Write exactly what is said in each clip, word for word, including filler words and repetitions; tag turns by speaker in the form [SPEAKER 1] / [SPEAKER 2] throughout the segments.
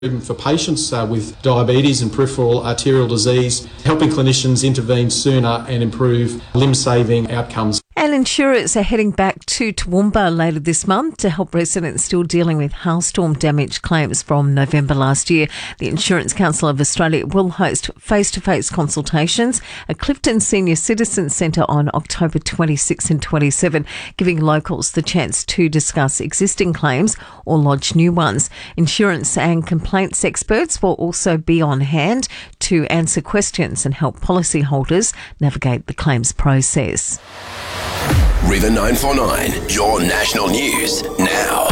[SPEAKER 1] For patients uh, with diabetes and peripheral arterial disease, helping clinicians intervene sooner and improve limb-saving outcomes.
[SPEAKER 2] And insurers are heading back to Toowoomba later this month to help residents still dealing with hailstorm damage claims from November last year. The Insurance Council of Australia will host face-to-face consultations at Clifton Senior Citizens Centre on October twenty-sixth and twenty-seventh, giving locals the chance to discuss existing claims or lodge new ones. Insurance and complaints experts will also be on hand to answer questions and help policyholders navigate the claims process.
[SPEAKER 3] River nine four nine, your national news now.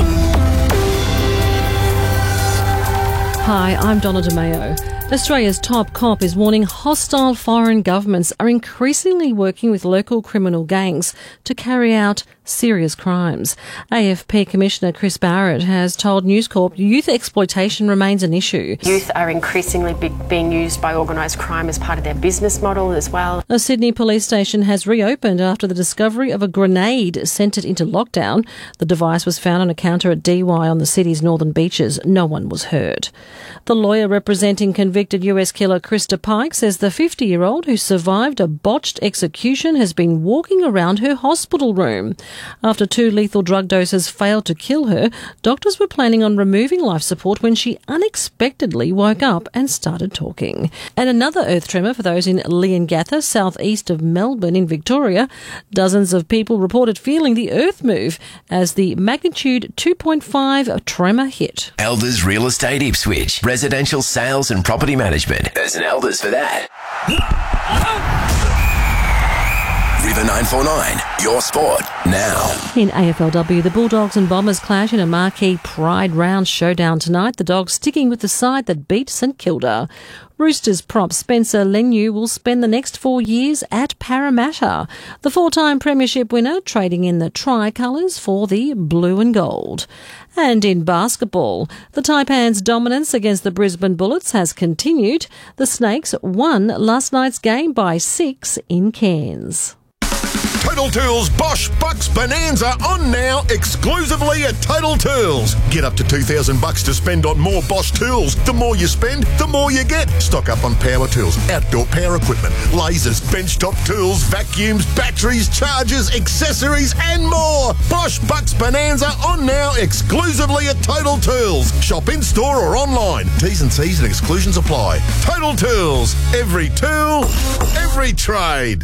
[SPEAKER 4] Hi, I'm Donna DeMeo. Australia's top cop is warning hostile foreign governments are increasingly working with local criminal gangs to carry out serious crimes. A F P Commissioner Chris Barrett has told News Corp youth exploitation remains an issue.
[SPEAKER 5] Youth are increasingly be- being used by organised crime as part of their business model as well.
[SPEAKER 4] A Sydney police station has reopened after the discovery of a grenade sent it into lockdown. The device was found on a counter at D Y on the city's northern beaches. No one was hurt. The lawyer representing convicted U S killer Krista Pike says the fifty-year-old who survived a botched execution has been walking around her hospital room. After two lethal drug doses failed to kill her, doctors were planning on removing life support when she unexpectedly woke up and started talking. And another earth tremor for those in Leongatha, southeast of Melbourne in Victoria. Dozens of people reported feeling the earth move as the magnitude two point five tremor hit.
[SPEAKER 3] Elders Real Estate Ipswich. Residential sales and property management. There's an Elders for that. River nine four nine, your sport now.
[SPEAKER 4] In A F L W, the Bulldogs and Bombers clash in a marquee Pride Round showdown tonight. The Dogs sticking with the side that beat St Kilda. Roosters prop Spencer Leniu will spend the next four years at Parramatta. The four-time premiership winner trading in the tricolours for the blue and gold. And in basketball, the Taipans' dominance against the Brisbane Bullets has continued. The Snakes won last night's game by six in Cairns.
[SPEAKER 6] Total Tools Bosch Bucks Bonanza on now exclusively at Total Tools. Get up to two thousand bucks to spend on more Bosch tools. The more you spend, the more you get. Stock up on power tools, outdoor power equipment, lasers, benchtop tools, vacuums, batteries, chargers, accessories and more. Bosch Bucks Bonanza on now exclusively at Total Tools. Shop in store or online. T's and C's and exclusions apply. Total Tools. Every tool, every trade.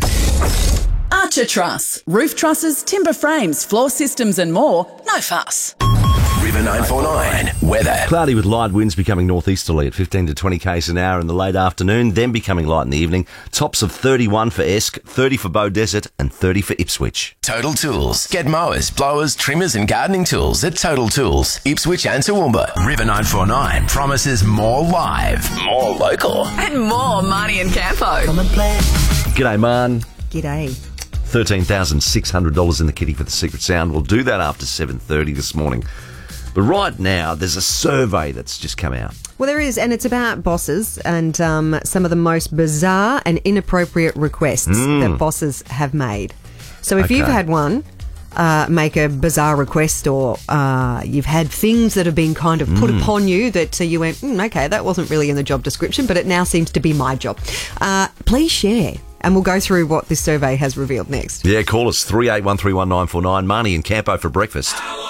[SPEAKER 7] Archer Truss. Roof trusses, timber frames, floor systems and more. No fuss.
[SPEAKER 3] River nine four nine, weather.
[SPEAKER 8] Cloudy with light winds becoming northeasterly at fifteen to twenty k's an hour in the late afternoon, then becoming light in the evening. Tops of thirty-one for Esk, thirty for Beaudesert and thirty for Ipswich.
[SPEAKER 3] Total Tools. Get mowers, blowers, trimmers and gardening tools at Total Tools. Ipswich and Toowoomba. River nine four nine promises more live, more local.
[SPEAKER 7] And more Marnie and Campo. Come and play.
[SPEAKER 8] G'day, Man.
[SPEAKER 2] G'day.
[SPEAKER 8] thirteen thousand six hundred dollars in the kitty for the Secret Sound. We'll do that after seven thirty this morning. But right now, there's a survey that's just come out.
[SPEAKER 9] Well, there is, and it's about bosses and um, some of the most bizarre and inappropriate requests mm. that bosses have made. So if okay. you've had one uh, make a bizarre request, or uh, you've had things that have been kind of put mm. upon you that uh, you went, mm, okay, that wasn't really in the job description, but it now seems to be my job. Uh, please share. And we'll go through what this survey has revealed next.
[SPEAKER 8] Yeah, call us three eight one three one nine four nine. Marnie and Campo for breakfast.